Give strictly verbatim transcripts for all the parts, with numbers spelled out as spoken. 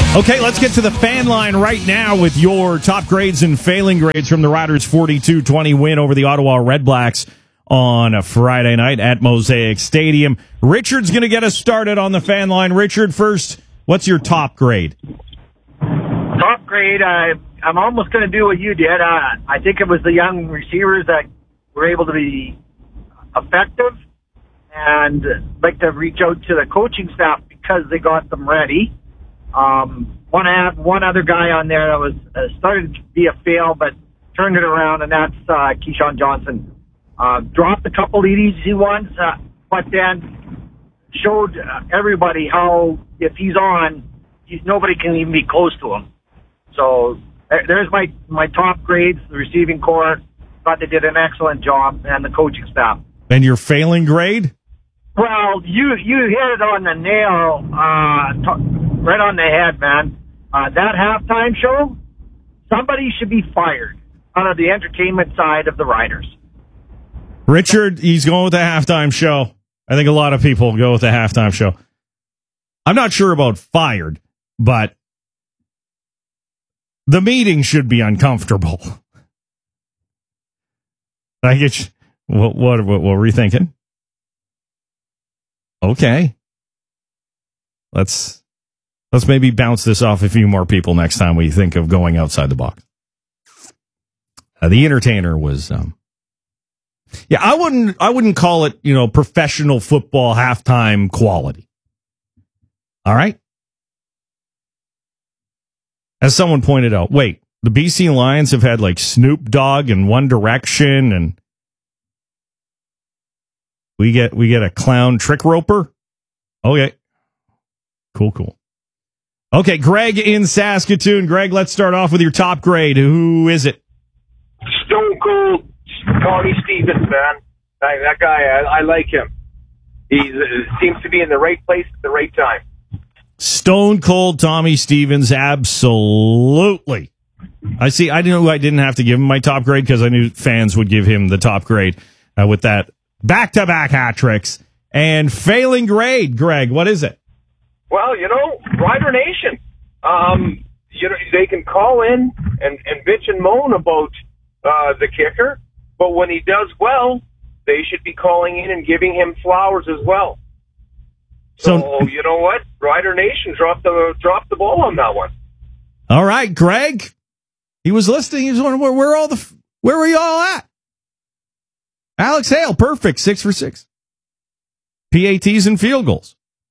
Okay, let's get to the fan line right now with your top grades and failing grades from the Riders' forty-two twenty win over the Ottawa Redblacks on a Friday night at Mosaic Stadium. Richard's going to get us started on the fan line. Richard, first, what's your top grade? Top grade, I, I'm almost going to do what you did. Uh, I think it was the young receivers that were able to be effective, and I'd like to reach out to the coaching staff because they got them ready. Um, one, one other guy on there that was uh, started to be a fail, but turned it around, and that's uh, Keyshawn Johnson. Uh, dropped a couple easy ones, uh, but then showed uh, everybody how if he's on, he's, nobody can even be close to him. So there, there's my, my top grades, the receiving corps. Thought they did an excellent job, and the coaching staff. And your failing grade? Well, you you hit it on the nail, uh, t- right on the head, man. Uh, that halftime show, somebody should be fired out of the entertainment side of the Riders. Richard, he's going with the halftime show. I think a lot of people go with the halftime show. I'm not sure about fired, but the meeting should be uncomfortable. I get you. What, what, what, what were you thinking? Okay. Let's let's maybe bounce this off a few more people next time we think of going outside the box. Uh, the entertainer was, um, yeah, I wouldn't I wouldn't call it, you know, professional football halftime quality. All right. As someone pointed out, wait, the B C Lions have had like Snoop Dogg and One Direction, and we get we get a clown trick roper. Okay. Cool, cool. Okay, Greg in Saskatoon. Greg, let's start off with your top grade. Who is it? Stone Cold Tommy Stevens, man. I, that guy, I, I like him. He uh, seems to be in the right place at the right time. Stone Cold Tommy Stevens, absolutely. I see. I knew I didn't have to give him my top grade because I knew fans would give him the top grade uh, with that back-to-back hat tricks. And failing grade, Greg, what is it? Well, you know, Rider Nation. Um, you know, they can call in and, and bitch and moan about uh, the kicker, but when he does well, they should be calling in and giving him flowers as well. So, so you know what? Rider Nation dropped the dropped the ball on that one. All right, Greg. He was listening. He was wondering where, where all the where were you all at? Alex Hale, perfect, six for six. P A Ts and field goals.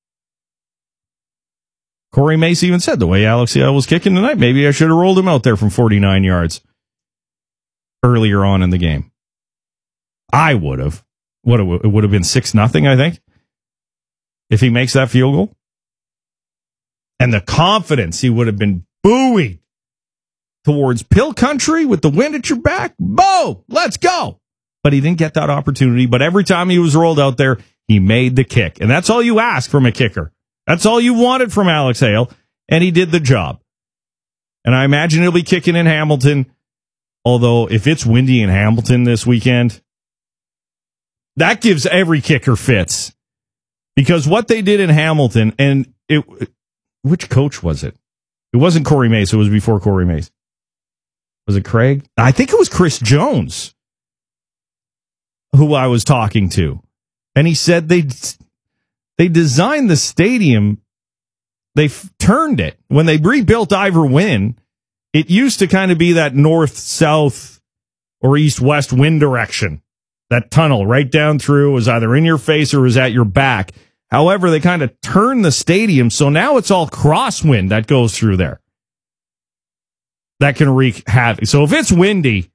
Corey Mace even said the way Alex Hale was kicking tonight, maybe I should have rolled him out there from forty-nine yards earlier on in the game. I would have. What it would have been six nothing, I think, if he makes that field goal. And the confidence he would have been buoyed towards Pill Country with the wind at your back. Bo, let's go. But he didn't get that opportunity. But every time he was rolled out there, he made the kick. And that's all you ask from a kicker. That's all you wanted from Alex Hale. And he did the job. And I imagine he'll be kicking in Hamilton. Although if it's windy in Hamilton this weekend, that gives every kicker fits. Because what they did in Hamilton, and it, which coach was it? It wasn't Corey Mace. It was before Corey Mace. Was it Craig? I think it was Chris Jones who I was talking to. And he said they they designed the stadium. They f- turned it. When they rebuilt Ivor Wynne, it used to kind of be that north-south or east-west wind direction. That tunnel right down through was either in your face or was at your back. However, they kind of turned the stadium, so now it's all crosswind that goes through there. That can wreak havoc. So if it's windy,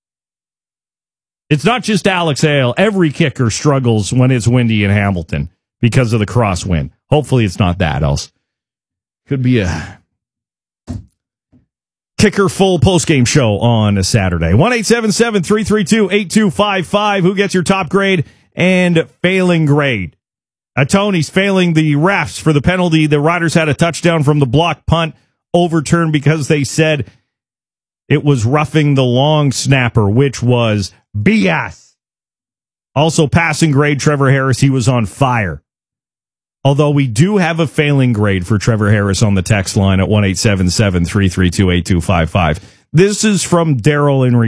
it's not just Alex Hale. Every kicker struggles when it's windy in Hamilton because of the crosswind. Hopefully it's not that, else could be a kicker full postgame show on a Saturday. one eight seven seven, three three two, eight two five five. Who gets your top grade and failing grade? Uh, Tony's failing the refs for the penalty. The Riders had a touchdown from the block punt overturned because they said it was roughing the long snapper, which was B S. Also passing grade, Trevor Harris, he was on fire. Although we do have a failing grade for Trevor Harris on the text line at one eight seven seven, three three two, eight two five five. This is from Daryl in